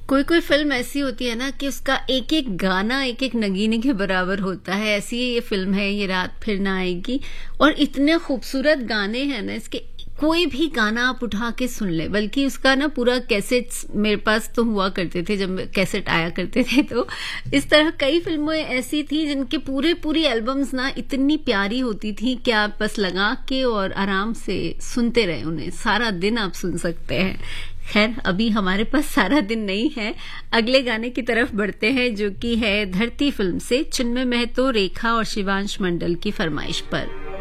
कोई कोई फिल्म ऐसी होती है ना कि उसका एक एक गाना एक एक नगीने के बराबर होता है। ऐसी ही ये फिल्म है, ये रात फिर ना आएगी। और इतने खूबसूरत गाने हैं ना इसके, कोई भी गाना आप उठा के सुन ले। बल्कि उसका ना पूरा कैसेट्स मेरे पास तो हुआ करते थे, जब कैसेट आया करते थे। तो इस तरह कई फिल्में ऐसी थी जिनके पूरी एल्बम्स ना इतनी प्यारी होती थी कि आप बस लगा के और आराम से सुनते रहे उन्हें, सारा दिन आप सुन सकते हैं। खैर, अभी हमारे पास सारा दिन नहीं है। अगले गाने की तरफ बढ़ते हैं, जो कि है धरती फिल्म से चिन्मय महतो, रेखा और शिवांश मंडल की फरमाइश पर।